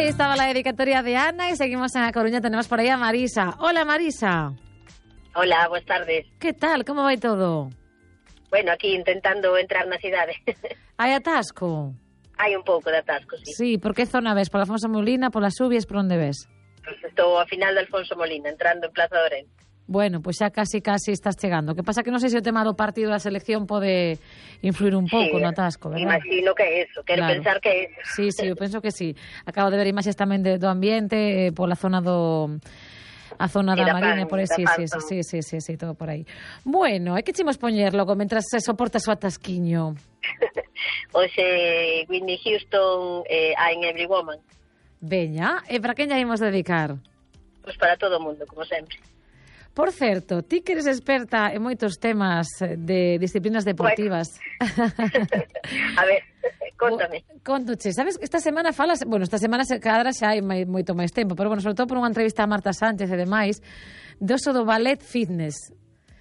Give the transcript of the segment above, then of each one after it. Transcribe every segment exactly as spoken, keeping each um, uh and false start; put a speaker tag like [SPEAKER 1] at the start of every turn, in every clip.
[SPEAKER 1] Ahí estaba la dedicatoria de Ana y seguimos en A Coruña. Tenemos por ahí a Marisa. Hola, Marisa.
[SPEAKER 2] Hola, buenas tardes.
[SPEAKER 1] Que tal? Como vai todo?
[SPEAKER 2] Bueno, aquí intentando entrar na cidade.
[SPEAKER 1] Hai atasco?
[SPEAKER 2] Hai un pouco de atasco, sí.
[SPEAKER 1] Sí, por que zona ves? Por Alfonso Molina, por las Subias, por onde ves?
[SPEAKER 2] Pues estou ao final de Alfonso Molina, entrando en Plaza de Orense.
[SPEAKER 1] Bueno, pues xa casi casi estás chegando. Que pasa que non sei se o tema do partido da selección pode influir un pouco
[SPEAKER 2] Sí,
[SPEAKER 1] no atasco, verdad?
[SPEAKER 2] Imagino que é eso, quero
[SPEAKER 1] Claro.
[SPEAKER 2] pensar que é eso.
[SPEAKER 1] Sí, sí, eu penso que sí. Acabo de ver imaxes tamén de, do ambiente, eh, pola zona do... A zona
[SPEAKER 2] Sí,
[SPEAKER 1] da
[SPEAKER 2] da
[SPEAKER 1] Marina,
[SPEAKER 2] Pan,
[SPEAKER 1] por aí,
[SPEAKER 2] da
[SPEAKER 1] sí,
[SPEAKER 2] Pan,
[SPEAKER 1] sí,
[SPEAKER 2] Pan.
[SPEAKER 1] sí, sí, sí, sí, todo por aí. Bueno, hai que chimos poñerlo mentras se soportas o atasquiño.
[SPEAKER 2] Oxe, Whitney Houston, eh, I'm Every Woman.
[SPEAKER 1] Veña, e para quen lla imos dedicar?
[SPEAKER 2] Pois para todo o mundo, como sempre.
[SPEAKER 1] Por certo, ti que eres experta en moitos temas de disciplinas deportivas.
[SPEAKER 2] Bueno. A ver, contame.
[SPEAKER 1] Contoche, sabes, esta semana falas, bueno, esta semana se cadra xa hai mai, moito máis tempo, pero bueno, sobre todo por unha entrevista a Marta Sánchez e demais, do oso do ballet fitness.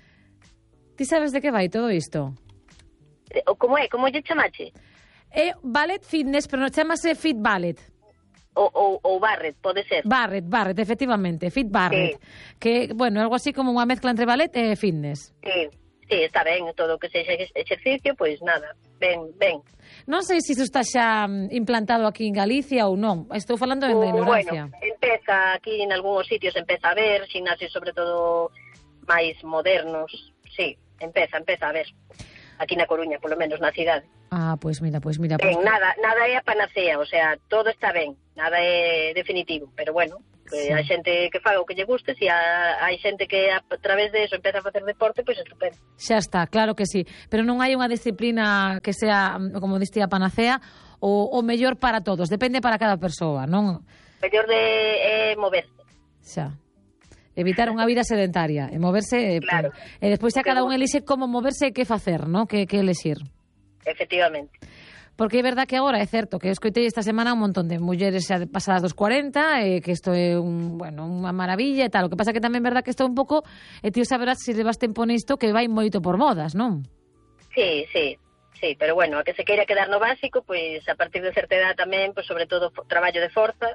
[SPEAKER 1] Ti sabes de que vai todo isto?
[SPEAKER 2] O como é? Como lle chamache?
[SPEAKER 1] É ballet fitness, pero non chamase fit ballet.
[SPEAKER 2] O, o, o Barret, pode ser.
[SPEAKER 1] Barret, Barret, efectivamente, fit Barret.
[SPEAKER 2] Sí.
[SPEAKER 1] Que, bueno, algo así como unha mezcla entre ballet e fitness.
[SPEAKER 2] Sí, sí, está ben, todo o que sexa exercicio, pois nada, ben, ben.
[SPEAKER 1] Non sei se iso está xa mm, implantado aquí en Galicia ou non. Estou falando de
[SPEAKER 2] O,
[SPEAKER 1] ignorancia.
[SPEAKER 2] Bueno, empeza aquí en algúns sitios, empeza a ver, gimnasios sobre todo máis modernos, sí, empeza, empeza a ver. Aquí na Coruña, polo menos na cidade.
[SPEAKER 1] Ah, pois mira, pois mira.
[SPEAKER 2] Ben,
[SPEAKER 1] Pues...
[SPEAKER 2] nada, nada é a panacea, o sea, todo está ben, nada é definitivo, pero bueno, que
[SPEAKER 1] Sí.
[SPEAKER 2] hai xente que faga o que lle guste, se si hai xente que a través de eso empeza a facer deporte, pois estupendo.
[SPEAKER 1] Xa está, claro que sí. Pero non hai unha disciplina que sea, como diste, a panacea ou o mellor para todos. Depende para cada persoa, non?
[SPEAKER 2] Mellor de é moverse.
[SPEAKER 1] Xa. Evitar unha vida sedentaria e moverse.
[SPEAKER 2] Claro.
[SPEAKER 1] E despois xa cada un elixe como moverse e que facer, non? Que, que elixir.
[SPEAKER 2] Efectivamente.
[SPEAKER 1] Porque é verdad que agora é certo que escoitei esta semana un montón de mulleres xa pasadas dos cuarenta e que isto é un, bueno, unha maravilla e tal. O que pasa que tamén é verdad que isto é un pouco, e ti saberás se levas tempo nisto, que vai moito por modas, non?
[SPEAKER 2] Sí, sí, sí, pero bueno, a que se queira quedar no básico, pois a partir de certa edad tamén, pois sobre todo fo- traballo de forza,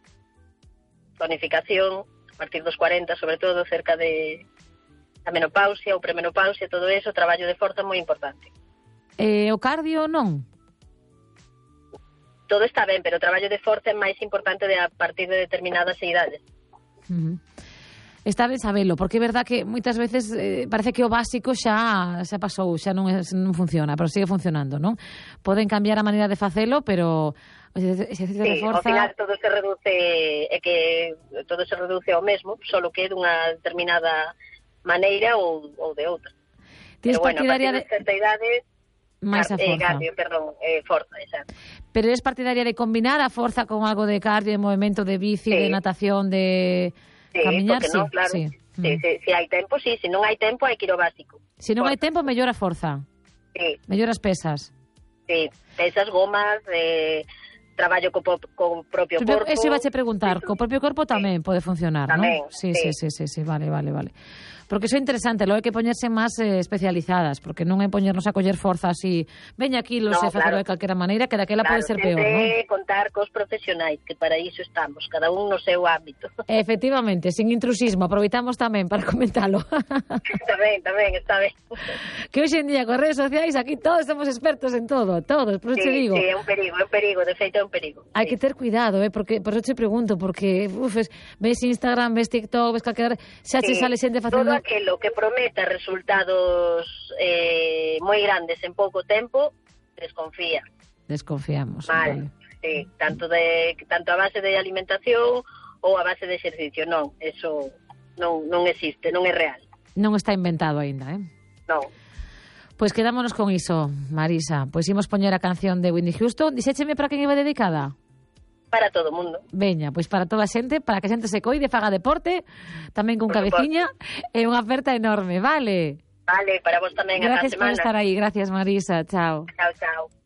[SPEAKER 2] tonificación, a partir dos cuarenta, sobre todo, cerca de a menopausia ou premenopausia, todo eso, traballo de forza moi importante.
[SPEAKER 1] E o cardio non?
[SPEAKER 2] Todo está ben, pero o traballo de forza é máis importante de a partir de determinadas idades.
[SPEAKER 1] Uh -huh. Está ben sabelo, porque é verdad que moitas veces eh, parece que o básico xa xa pasou, xa non, es, non funciona, pero sigue funcionando, non? Poden cambiar a maneira de facelo, pero o exercicio de
[SPEAKER 2] Sí, ao
[SPEAKER 1] forza...
[SPEAKER 2] final todo se reduce, é que todo se reduce ao mesmo, solo que dunha determinada maneira ou, ou de outra.
[SPEAKER 1] Tienes
[SPEAKER 2] Pero bueno, a
[SPEAKER 1] partidaria
[SPEAKER 2] partir de
[SPEAKER 1] de...
[SPEAKER 2] certa idade,
[SPEAKER 1] máis a
[SPEAKER 2] eh,
[SPEAKER 1] forza.
[SPEAKER 2] cardio, perdón, eh, forza, exacto.
[SPEAKER 1] Pero eres partidaria de combinar a forza con algo de cardio, de movimento, de bici,
[SPEAKER 2] Sí.
[SPEAKER 1] de natación, de
[SPEAKER 2] Sí,
[SPEAKER 1] camiñar?
[SPEAKER 2] porque non, claro.
[SPEAKER 1] Sí.
[SPEAKER 2] Sí,
[SPEAKER 1] Mm.
[SPEAKER 2] sí, si hai tempo, sí, se non hai tempo hai que ir ao básico.
[SPEAKER 1] Se non hai
[SPEAKER 2] Forza.
[SPEAKER 1] tempo, mellor a forza.
[SPEAKER 2] Sí,
[SPEAKER 1] Mellor as pesas.
[SPEAKER 2] sí, esas gomas, eh, traballo co, po- co propio
[SPEAKER 1] Pero
[SPEAKER 2] corpo.
[SPEAKER 1] Eso iba a preguntar, co propio corpo tamén pode funcionar,
[SPEAKER 2] Tamén,
[SPEAKER 1] non? Sí, sí,
[SPEAKER 2] sí.
[SPEAKER 1] sí, sí, sí, vale, vale, vale. Porque iso é interesante, logo hai que poñerse máis eh, especializadas, porque non é poñernos a coller forza así, veña aquí, lo
[SPEAKER 2] No,
[SPEAKER 1] sé facelo
[SPEAKER 2] claro.
[SPEAKER 1] de calquera maneira, que daquela
[SPEAKER 2] Claro,
[SPEAKER 1] pode ser peor, non?
[SPEAKER 2] sempre contar cos profesionais, que para iso estamos, cada un no seu ámbito.
[SPEAKER 1] Efectivamente, sin intrusismo, aproveitamos tamén para comentalo.
[SPEAKER 2] Está ben, está ben, está ben.
[SPEAKER 1] Que hoxe en día con redes sociais aquí todos somos expertos en todo, todos, por eso
[SPEAKER 2] Sí,
[SPEAKER 1] te digo.
[SPEAKER 2] sí, é un perigo, é un perigo, de feito é un perigo.
[SPEAKER 1] Hai
[SPEAKER 2] sí.
[SPEAKER 1] que ter cuidado, eh, porque por eso te pregunto, porque uf, es, ves Instagram, ves TikTok, ves calquera, xa
[SPEAKER 2] Sí,
[SPEAKER 1] che sale xente facendo...
[SPEAKER 2] todo aquilo que prometa resultados eh, moi grandes en pouco tempo, desconfía.
[SPEAKER 1] Desconfiamos.
[SPEAKER 2] Mal,
[SPEAKER 1] Vale.
[SPEAKER 2] sí, tanto de tanto a base de alimentación ou a base de exercicio, non, eso non non existe, non é real.
[SPEAKER 1] Non está inventado aínda, eh?
[SPEAKER 2] Non.
[SPEAKER 1] Pois quedámonos con iso, Marisa. Pois imos poñer a canción de Whitney Houston. Dixécheme para quen iba dedicada?
[SPEAKER 2] Para todo o mundo.
[SPEAKER 1] Veña, pois para toda a xente, para que a xente se coide, faga deporte, tamén con
[SPEAKER 2] Por
[SPEAKER 1] cabeciña, e unha aperta enorme, vale?
[SPEAKER 2] Vale, para vos tamén a
[SPEAKER 1] Gracias por
[SPEAKER 2] semana.
[SPEAKER 1] estar aí, gracias Marisa, chao.
[SPEAKER 2] Chao, chao.